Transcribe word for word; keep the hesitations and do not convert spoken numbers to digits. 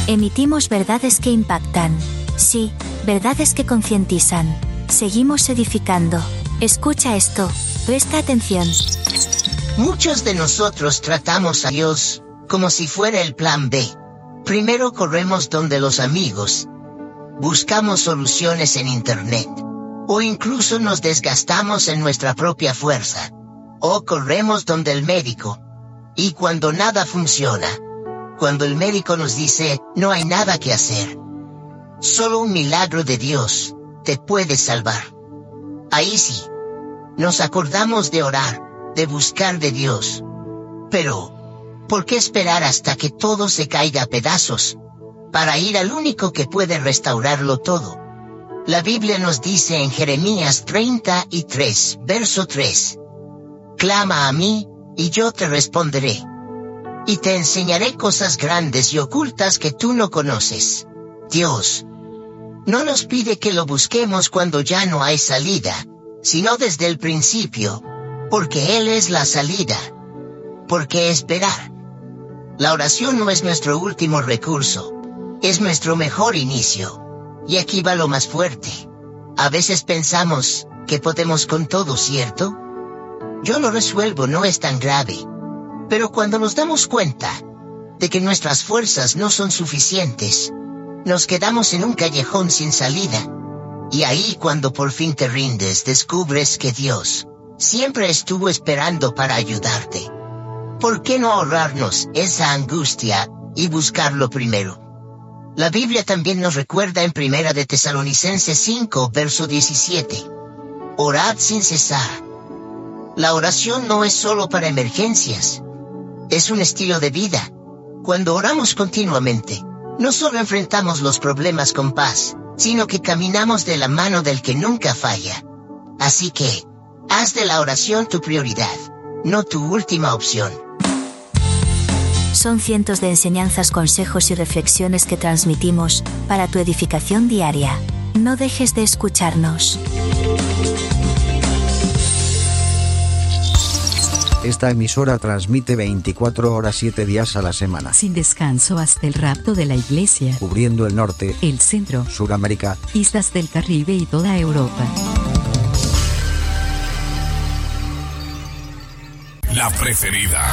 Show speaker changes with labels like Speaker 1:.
Speaker 1: Emitimos verdades que impactan. Sí, verdades que concientizan. Seguimos edificando. Escucha esto. Presta atención.
Speaker 2: Muchos de nosotros tratamos a Dios como si fuera el plan B. Primero corremos donde los amigos. Buscamos soluciones en internet. O incluso nos desgastamos en nuestra propia fuerza. O corremos donde el médico. Y cuando nada funciona, cuando el médico nos dice, no hay nada que hacer, solo un milagro de Dios te puede salvar. Ahí sí, nos acordamos de orar, de buscar de Dios. Pero, ¿por qué esperar hasta que todo se caiga a pedazos para ir al único que puede restaurarlo todo? La Biblia nos dice en Jeremías treinta y tres, verso tres, clama a mí, y yo te responderé. Y te enseñaré cosas grandes y ocultas que tú no conoces. Dios no nos pide que lo busquemos cuando ya no hay salida, sino desde el principio, porque Él es la salida. ¿Por qué esperar? La oración no es nuestro último recurso, es nuestro mejor inicio. Y aquí va lo más fuerte. A veces pensamos que podemos con todo, ¿cierto? Yo lo resuelvo, no es tan grave. Pero cuando nos damos cuenta de que nuestras fuerzas no son suficientes, nos quedamos en un callejón sin salida. Y ahí, cuando por fin te rindes, descubres que Dios siempre estuvo esperando para ayudarte. ¿Por qué no ahorrarnos esa angustia y buscarlo primero? La Biblia también nos recuerda en Primera de Tesalonicenses cinco, verso diecisiete. Orad sin cesar. La oración no es solo para emergencias. Es un estilo de vida. Cuando oramos continuamente, no solo enfrentamos los problemas con paz, sino que caminamos de la mano del que nunca falla. Así que, haz de la oración tu prioridad, no tu última opción.
Speaker 1: Son cientos de enseñanzas, consejos y reflexiones que transmitimos para tu edificación diaria. No dejes de escucharnos.
Speaker 3: Esta emisora transmite veinticuatro horas siete días a la semana.
Speaker 4: Sin descanso hasta el rapto de la iglesia.
Speaker 3: Cubriendo el norte,
Speaker 4: el centro,
Speaker 3: Suramérica,
Speaker 4: islas del Caribe y toda Europa.
Speaker 5: La preferida.